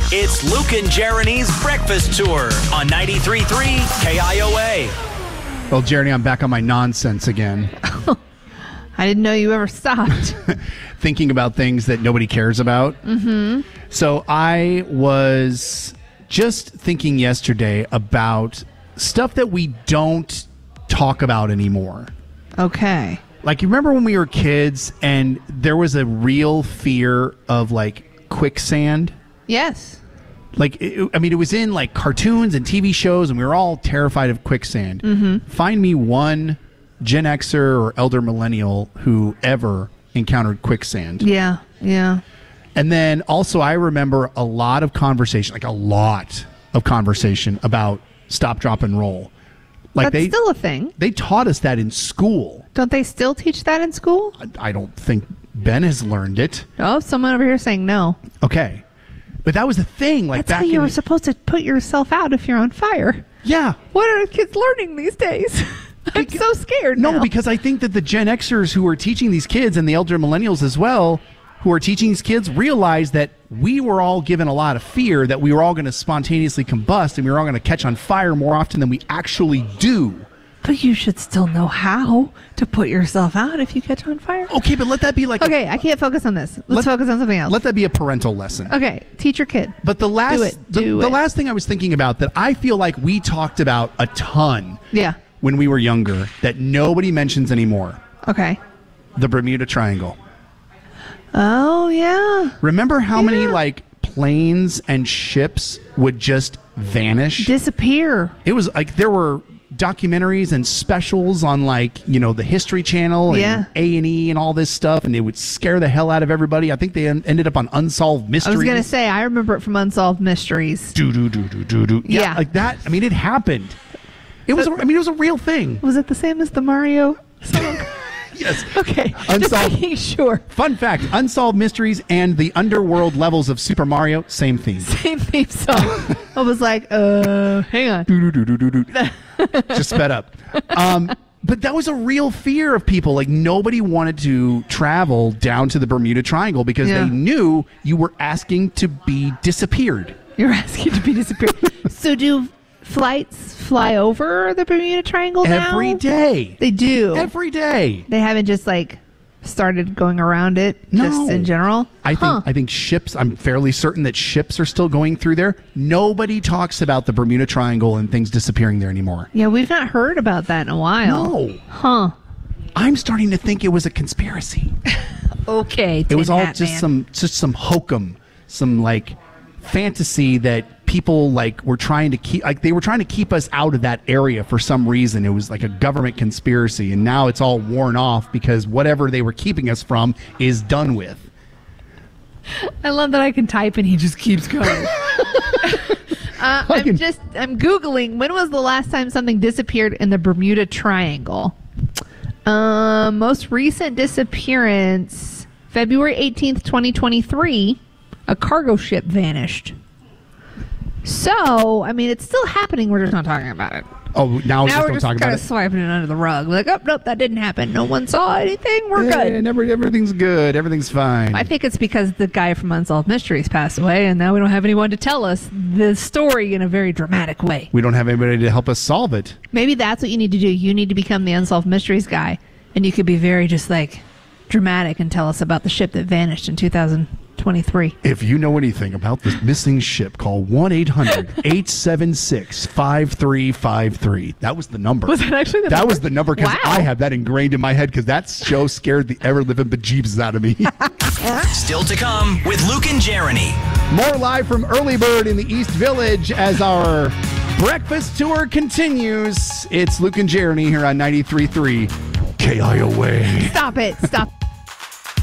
It's Luke and Jeremy's Breakfast Tour on 93.3 KIOA. Well, Jeremy, I'm back on my nonsense again. I didn't know you ever stopped. Thinking about things that nobody cares about. Mm-hmm. So I was just thinking yesterday about stuff that we don't talk about anymore. Okay. Like, you remember when we were kids and there was a real fear of, like, quicksand? Yes. Like, it was in, like, cartoons and TV shows, and we were all terrified of quicksand. Mm-hmm. Find me one Gen Xer or elder millennial who ever encountered quicksand. Yeah. And then also I remember a lot of conversation about stop, drop, and roll. Like, That's still a thing. They taught us that in school. Don't they still teach that in school? I don't think Ben has learned it. Oh, someone over here saying no. Okay. But that was the thing. Like, That's how you were supposed to put yourself out if you're on fire. Yeah. What are kids learning these days? I'm so scared now. No, because I think that the Gen Xers who are teaching these kids and the elder millennials as well, who are teaching these kids, realize that we were all given a lot of fear that we were all going to spontaneously combust and we were all going to catch on fire more often than we actually do. But you should still know how to put yourself out if you catch on fire. Okay, but let that be like... Okay, I can't focus on this. Let's focus on something else. Let that be a parental lesson. Okay, teach your kid. But the last the last thing I was thinking about that I feel like we talked about a ton when we were younger that nobody mentions anymore. Okay. The Bermuda Triangle. Oh, yeah. Remember how many, like, planes and ships would just vanish? Disappear. It was like there were documentaries and specials on, like, you know, the History Channel and A&E and all this stuff, and they would scare the hell out of everybody. I think they ended up on Unsolved Mysteries. I was going to say, I remember it from Unsolved Mysteries. Do. Yeah, like that. I mean, it happened. It was a real thing. Was it the same as the Mario song? Yes. Okay. Unsolved. Just making sure. Fun fact: Unsolved Mysteries and the underworld levels of Super Mario, same theme. Same theme song. I was like, hang on. Just sped up. But that was a real fear of people. Like, nobody wanted to travel down to the Bermuda Triangle because they knew you were asking to be disappeared. You're asking to be disappeared. So do flights fly over the Bermuda Triangle now? Every day. They do. Every day. They haven't just, like, started going around it just in general? I think ships, I'm fairly certain that ships are still going through there. Nobody talks about the Bermuda Triangle and things disappearing there anymore. Yeah, we've not heard about that in a while. No. Huh. I'm starting to think it was a conspiracy. Okay. It was all just some hokum, some, like, fantasy that people, like, were trying to keep, like, they were trying to keep us out of that area for some reason. It was like a government conspiracy, and now it's all worn off because whatever they were keeping us from is done with. I love that I can type and he just keeps going. I'm Googling, when was the last time something disappeared in the Bermuda Triangle? Most recent disappearance, February 18th, 2023, a cargo ship vanished. So, I mean, it's still happening. We're just not talking about it. Oh, now we're just kind of swiping it under the rug. Like, oh, nope, that didn't happen. No one saw anything. We're good. And everything's good. Everything's fine. I think it's because the guy from Unsolved Mysteries passed away, and now we don't have anyone to tell us the story in a very dramatic way. We don't have anybody to help us solve it. Maybe that's what you need to do. You need to become the Unsolved Mysteries guy, and you could be very just, like, dramatic and tell us about the ship that vanished in 2023. If you know anything about this missing ship, call 1-800-876-5353. That was the number. Was that actually the number? That was the number because Wow. I have that ingrained in my head because that show scared the ever-living bejeebs out of me. Still to come with Luke and Jeremy. More live from Early Bird in the East Village as our breakfast tour continues. It's Luke and Jeremy here on 93.3 KIOA. Stop it. Stop.